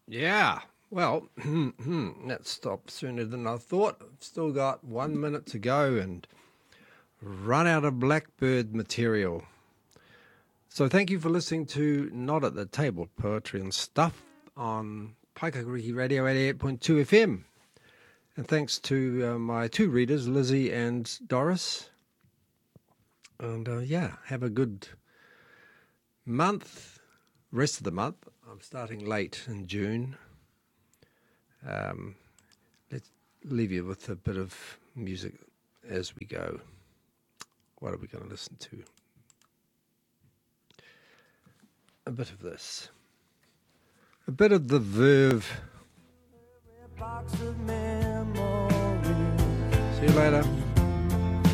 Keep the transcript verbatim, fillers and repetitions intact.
Yeah, well, that stopped sooner than I thought. I've still got one minute to go and run out of Blackbird material. So thank you for listening to Not at the Table, Poetry and Stuff on Paikakariki Radio eighty-eight point two F M. And thanks to uh, my two readers, Lizzie and Doris. And uh, yeah, have a good month, rest of the month. I'm starting late in June. Um, let's leave you with a bit of music as we go. What are we going to listen to? A bit of this. A bit of the Verve. See you later.